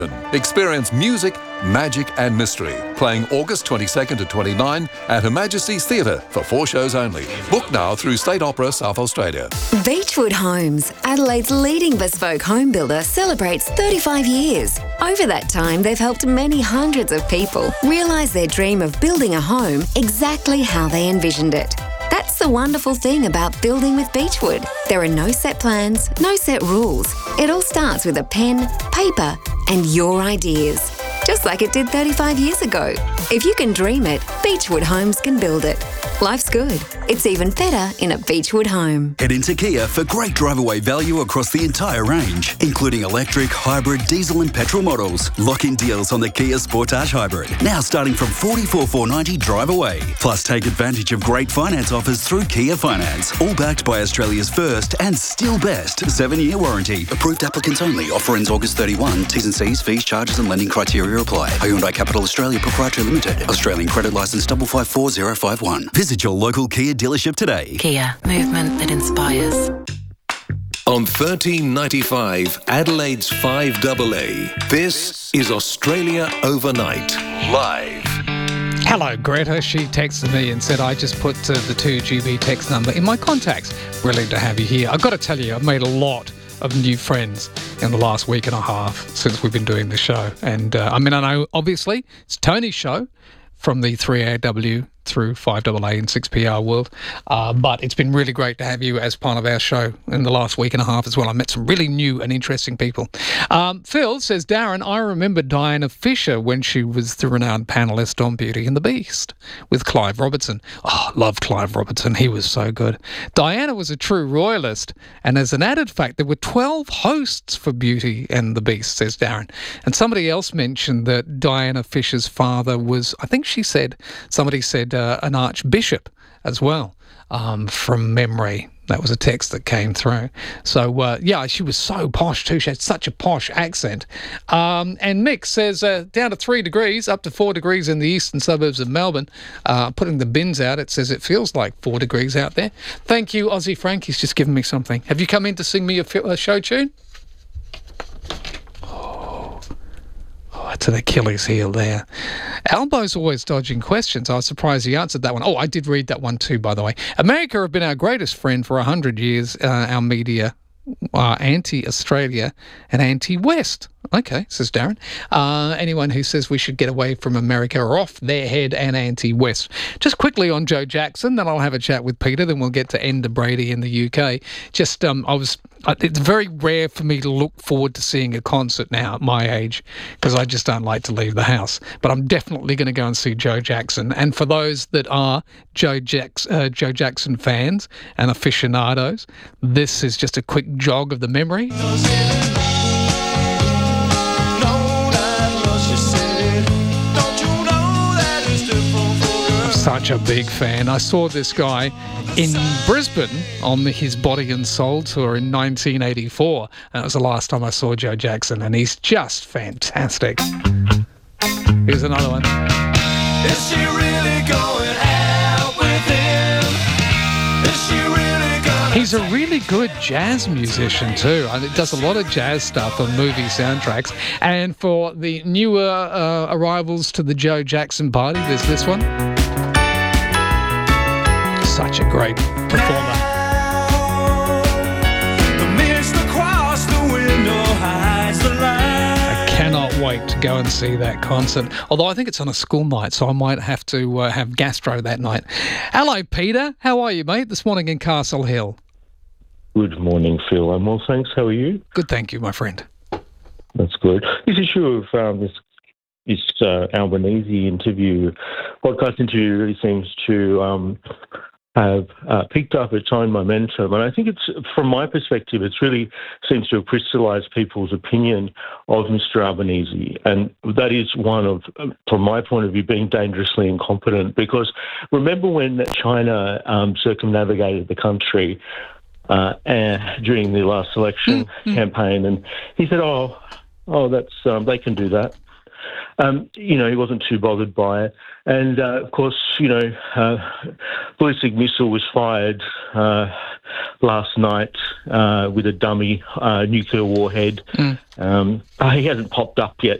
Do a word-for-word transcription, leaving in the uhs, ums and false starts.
Experience music, magic and mystery. Playing August twenty-second to twenty-ninth at Her Majesty's Theatre for four shows only. Book now through State Opera South Australia. Beechwood Homes, Adelaide's leading bespoke home builder, celebrates thirty-five years. Over that time, they've helped many hundreds of people realise their dream of building a home exactly how they envisioned it. That's the wonderful thing about building with Beechwood. There are no set plans, no set rules. It all starts with a pen, paper, and your ideas. Just like it did thirty-five years ago. If you can dream it, Beechwood Homes can build it. Life's good. It's even better in a Beechwood home. Head into Kia for great drive-away value across the entire range, including electric, hybrid, diesel and petrol models. Lock-in deals on the Kia Sportage Hybrid, now starting from forty-four thousand four hundred ninety drive away. Plus, take advantage of great finance offers through Kia Finance, all backed by Australia's first and still best seven-year warranty. Approved applicants only. Offer ends August thirty-first. T's and C's, fees, charges and lending criteria apply. Hyundai Capital Australia Proprietary Limited. Australian credit licence five five four zero five one. Visit your local Kia dealership today. Kia, movement that inspires. On thirteen ninety-five, Adelaide's five A A, this is Australia Overnight, live. Hello, Greta. She texted me and said, I just put uh, the two G B text number in my contacts. Brilliant to have you here. I've got to tell you, I've made a lot of new friends in the last week and a half since we've been doing the show. And uh, I mean, I know, obviously, it's Tony's show from the three A W through five A A and six P R world. Uh, but it's been really great to have you as part of our show in the last week and a half as well. I met some really new and interesting people. Um, Phil says, Darren, I remember Diana Fisher when she was the renowned panellist on Beauty and the Beast with Clive Robertson. Oh, love Clive Robertson. He was so good. Diana was a true royalist. And as an added fact, there were twelve hosts for Beauty and the Beast, says Darren. And somebody else mentioned that Diana Fisher's father was, I think she said, somebody said, Uh, an archbishop as well, um, from memory. That was a text that came through. So, uh, yeah, she was so posh too. She had such a posh accent. Um, and Mick says, uh, down to three degrees, up to four degrees in the eastern suburbs of Melbourne. Uh, putting the bins out, it says it feels like four degrees out there. Thank you, Aussie Frank. He's just given me something. Have you come in to sing me a, fi- a show tune? It's an Achilles heel there. Albo's always dodging questions. I was surprised he answered that one. Oh, I did read that one too, by the way. America have been our greatest friend for one hundred years, uh, our media. Uh, anti-Australia and anti-West. Okay, says Darren. Uh, anyone who says we should get away from America are off their head and anti-West. Just quickly on Joe Jackson, then I'll have a chat with Peter, then we'll get to Enda Brady in the U K. Just, um, I was, it's very rare for me to look forward to seeing a concert now at my age, because I just don't like to leave the house. But I'm definitely going to go and see Joe Jackson. And for those that are Joe, Jacks, uh, Joe Jackson fans and aficionados, this is just a quick jog of the memory. I'm such a big fan. I saw this guy in Brisbane on his Body and Soul tour in nineteen eighty-four. That was the last time I saw Joe Jackson, and he's just fantastic. Here's another one. Is she really going out with him? Is she really going? He's a really good jazz musician too. I mean, does a lot of jazz stuff on movie soundtracks. And for the newer uh, arrivals to the Joe Jackson party, there's this one. Such a great performer. I cannot wait to go and see that concert. Although I think it's on a school night, so I might have to uh, have gastro that night. Hello, Peter. How are you, mate, this morning in Castle Hill? Good morning, Phil. I'm well, thanks. How are you? Good, thank you, my friend. That's good. This issue of um, this this uh, Albanese interview, podcast interview, really seems to um, have uh, picked up its own momentum. And I think it's, from my perspective, it's really seems to have crystallised people's opinion of Mister Albanese. And that is one of, from my point of view, being dangerously incompetent. Because remember when China um, circumnavigated the country uh, and during the last election mm-hmm. campaign, and he said, oh, oh, that's um, they can do that. um, you know, he wasn't too bothered by it. And, uh, of course, you know, uh, ballistic missile was fired uh, last night uh, with a dummy uh, nuclear warhead. Mm. Um, uh, he hasn't popped up yet